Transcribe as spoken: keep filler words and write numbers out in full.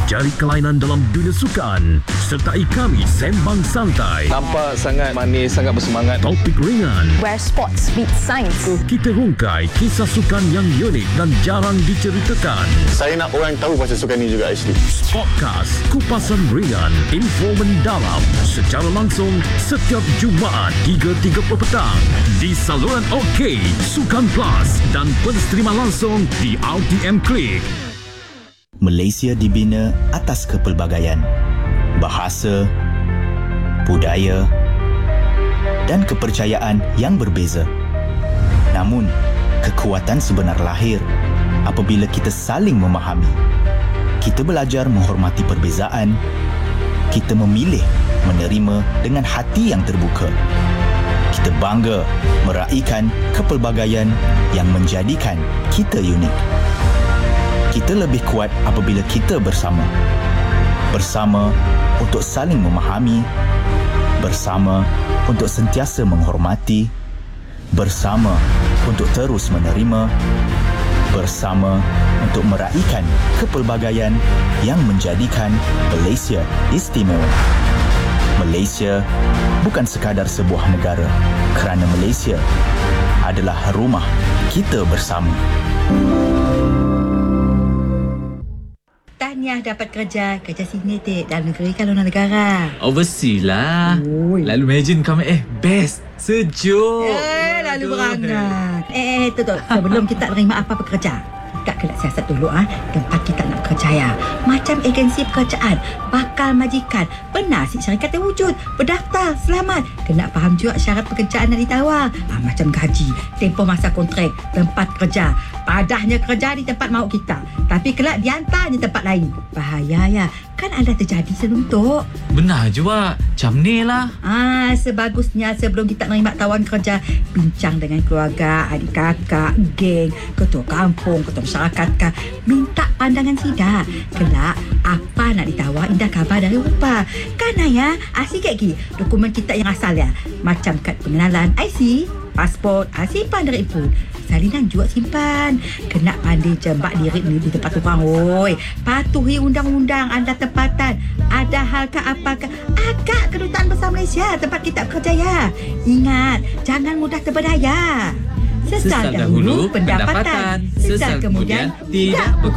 Cari kelainan dalam dunia sukan. Sertai kami sembang santai. Nampak sangat manis, sangat bersemangat. Topik ringan. Where sports meet science. Kita rungkai kisah sukan yang unik dan jarang diceritakan. Saya nak orang tahu pasal sukan ni juga actually. Podcast Kupasan Ringan, info mendalam secara langsung setiap Jumaat tiga tiga puluh petang di saluran OK, Sukan Plus dan pensterima langsung di R T M Click. Malaysia dibina atas kepelbagaian, bahasa, budaya dan kepercayaan yang berbeza. Namun, kekuatan sebenar lahir apabila kita saling memahami. Kita belajar menghormati perbezaan. Kita memilih menerima dengan hati yang terbuka. Kita bangga meraihkan kepelbagaian yang menjadikan kita unik. Kita lebih kuat apabila kita bersama. Bersama untuk saling memahami. Bersama untuk sentiasa menghormati. Bersama untuk terus menerima. Bersama untuk meraihkan kepelbagaian yang menjadikan Malaysia istimewa. Malaysia bukan sekadar sebuah negara, kerana Malaysia adalah rumah kita bersama. Tahniah dapat kerja. Kerja sini dek. Dalam negeri ke luar negara? Overseas lah. Oi. Lalu imagine kami eh best. Sejuk. Eh, lalu Aduh. berangan. Eh, eh, tu tu. Sebelum kita terima apa pekerja, kita kena siasat dulu ah. Tempat kita nak bekerja ya. Macam agensi pekerjaan, bakal majikan, benar si syarikat terwujud, berdaftar, selamat. Kena faham juga syarat pekerjaan yang ditawar. Ah, macam gaji, tempoh masa kontrak, tempat kerja. Padahnya kerja di tempat mahu kita, tapi kelak dihantar di tempat lain. Bahaya ya. Kan ada terjadi seluntuk. Benar juga. Macam ni lah. Ah, sebagusnya sebelum kita menerima tawaran kerja, bincang dengan keluarga, adik kakak, geng, ketua kampung, ketua masyarakat kah. Minta pandangan sida. Kelak, apa nak ditawar, indah khabar dari rupa. Kan ayah, asyik lagi dokumen kita yang asal ya. Macam kad pengenalan, I C, pasport, ah, simpan dari ibu. Salinan juga simpan. Kena pandai jembak diri ni di tempat orang. Oi, patuhi undang-undang anda tempatan. Ada hal ke apakah? Agak Kedutaan Besar Malaysia tempat kita bekerja ya. Ingat, jangan mudah terberdaya. Sesal dahulu pendapatan, sesal kemudian tidak berguna.